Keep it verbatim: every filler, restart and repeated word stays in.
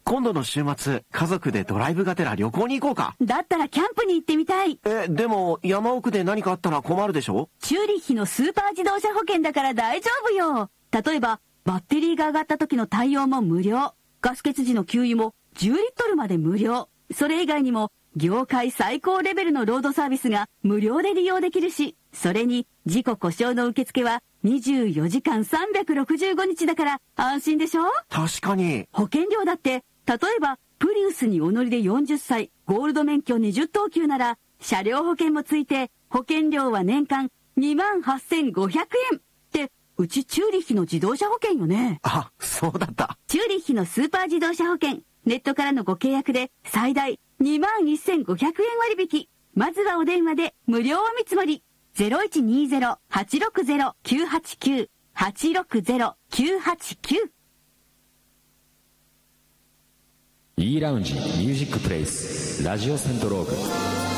今度の週末、家族でドライブがてら旅行に行こうか。 だったらキャンプに行ってみたい。 え、でも山奥で何かあったら困るでしょ？ チューリッヒのスーパー自動車保険だから大丈夫よ。例えば、バッテリーが上がった時の対応も無料。ガス欠時の給油もじゅうリットルまで無料。それ以外にも、業界最高レベルのロードサービスが無料で利用できるし、それに事故故障の受付はにじゅうよじかんさんびゃくろくじゅうごにちだから安心でしょ？ 確かに。 保険料だって、例えばプリウスにお乗りでよんじゅっさい、ゴールド免許にじゅっとうきゅうなら車両保険もついて保険料は年間にまんはっせんごひゃくえんって、うちチューリッヒの自動車保険よね。 あ、そうだった。 チューリッヒのスーパー自動車保険、ネットからのご契約で最大にまんせんごひゃくえん割引。まずはお電話で無料お見積もり。ゼロいちにゼロ はちろくゼロ きゅうはちきゅう はちろくゼロ きゅうはちきゅう。 E ラウンジミュージックプレイスラジオセントローグ。